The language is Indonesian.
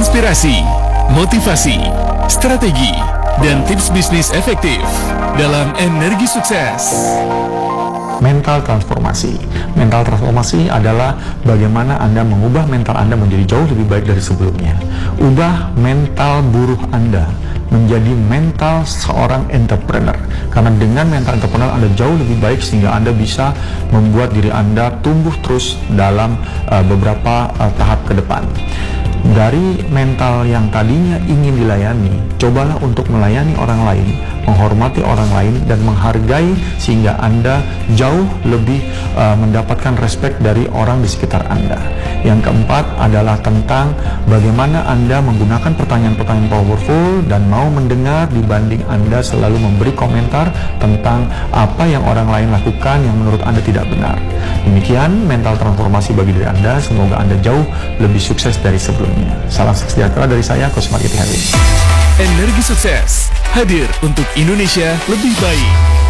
inspirasi, motivasi, strategi, dan tips bisnis efektif dalam Energi Sukses. Mental transformasi. Mental transformasi adalah bagaimana Anda mengubah mental Anda menjadi jauh lebih baik dari sebelumnya. Ubah mental buruh Anda menjadi mental seorang entrepreneur. Karena dengan mental entrepreneur Anda jauh lebih baik sehingga Anda bisa membuat diri Anda tumbuh terus dalam beberapa tahap ke depan. Dari mental yang tadinya ingin dilayani, cobalah untuk melayani orang lain, menghormati orang lain, dan menghargai sehingga Anda jauh lebih mendapatkan respect dari orang di sekitar Anda. Yang keempat adalah tentang bagaimana Anda menggunakan pertanyaan-pertanyaan powerful dan mau mendengar dibanding Anda selalu memberi komentar tentang apa yang orang lain lakukan yang menurut Anda tidak benar. Demikian mental transformasi bagi diri Anda. Semoga Anda jauh lebih sukses dari sebelumnya. Salam sejahtera dari saya, Coach Mark Yeti Herwin. Energi Sukses hadir untuk Indonesia lebih baik.